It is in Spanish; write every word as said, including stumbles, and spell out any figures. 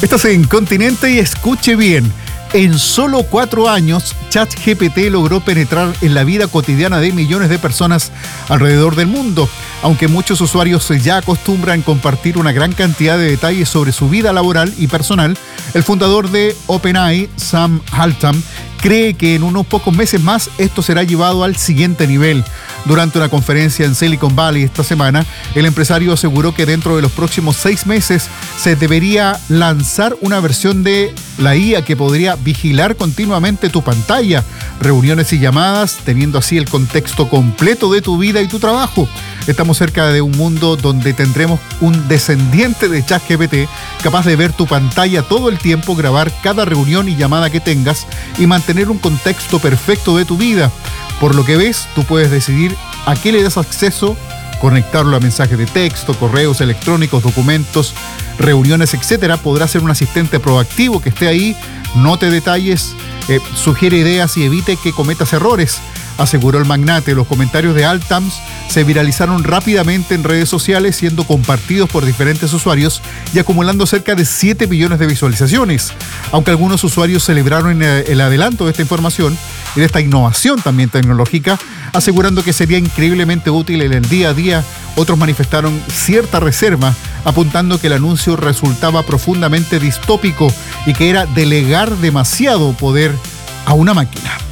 Estás en Continente y escuche bien. En solo cuatro años, ChatGPT logró penetrar en la vida cotidiana de millones de personas alrededor del mundo. Aunque muchos usuarios ya acostumbran compartir una gran cantidad de detalles sobre su vida laboral y personal, el fundador de OpenAI, Sam Altman, cree que en unos pocos meses más esto será llevado al siguiente nivel. Durante una conferencia en Silicon Valley esta semana, el empresario aseguró que dentro de los próximos seis meses se debería lanzar una versión de la I A que podría vigilar continuamente tu pantalla, reuniones y llamadas, teniendo así el contexto completo de tu vida y tu trabajo. Estamos cerca de un mundo donde tendremos un descendiente de ChatGPT capaz de ver tu pantalla todo el tiempo, grabar cada reunión y llamada que tengas y mantener un contexto perfecto de tu vida. Por lo que ves, tú puedes decidir a qué le das acceso, conectarlo a mensajes de texto, correos electrónicos, documentos, reuniones, etcétera. Podrá ser un asistente proactivo que esté ahí, note detalles, eh, sugiere ideas y evite que cometas errores, aseguró el magnate. Los comentarios de Altman se viralizaron rápidamente en redes sociales, siendo compartidos por diferentes usuarios y acumulando cerca de siete millones de visualizaciones. Aunque algunos usuarios celebraron el adelanto de esta información y de esta innovación también tecnológica, asegurando que sería increíblemente útil en el día a día, otros manifestaron cierta reserva, apuntando que el anuncio resultaba profundamente distópico y que era delegar demasiado poder a una máquina.